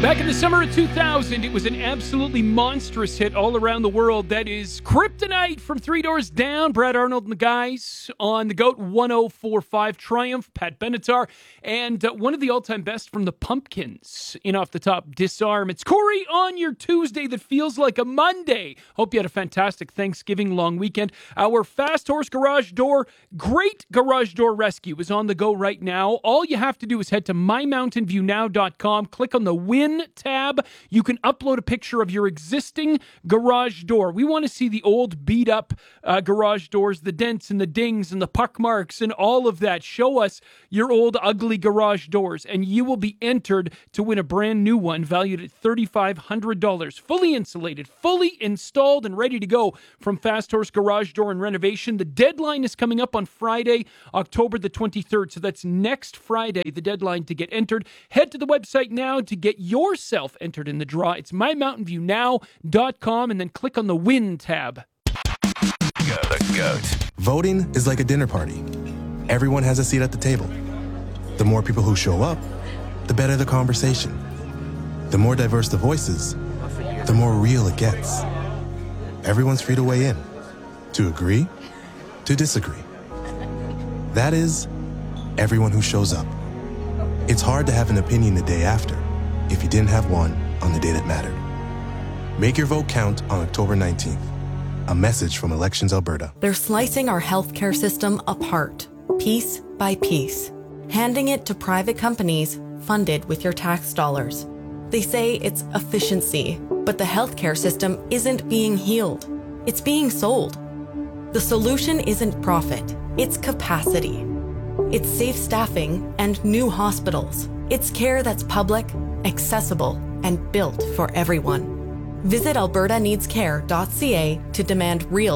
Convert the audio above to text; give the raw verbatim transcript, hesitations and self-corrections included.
Back in the summer of two thousand, it was an absolutely monstrous hit all around the world. That is Kryptonite from Three Doors Down. Brad Arnold and the guys on the GOAT one oh four point five Triumph, Pat Benatar, and uh, one of the all-time best from the Pumpkins in Off the Top, Disarm. It's Corey on your Tuesday that feels like a Monday. Hope you had a fantastic Thanksgiving long weekend. Our Fast Horse Garage Door, great garage door rescue is on the go right now. All you have to do is head to my mountain view now dot com, click on the Win tab. You can upload a picture of your existing garage door. We want to see the old beat up uh, garage doors, the dents and the dings and the puck marks and all of that. Show us your old ugly garage doors and you will be entered to win a brand new one valued at three thousand five hundred dollars. Fully insulated, fully installed and ready to go from Fast Horse Garage Door and Renovation. The deadline is coming up on Friday, October the twenty-third. So that's next Friday, the deadline to get entered. Head to the website now to get yourself entered in the draw. It's my mountain view now dot com and then click on the Win tab. Go the GOAT. Voting is like a dinner party. Everyone has a seat at the table. The more people who show up, the better the conversation. The more diverse the voices, the more real it gets. Everyone's free to weigh in, to agree, to disagree. That is, everyone who shows up. It's hard to have an opinion the day after if you didn't have one on the day that mattered. Make your vote count on October nineteenth. A message from Elections Alberta. They're slicing our healthcare system apart, piece by piece, handing it to private companies funded with your tax dollars. They say it's efficiency, but the healthcare system isn't being healed. It's being sold. The solution isn't profit, it's capacity. It's safe staffing and new hospitals. It's care that's public, accessible, and built for everyone. Visit alberta needs care dot c a to demand real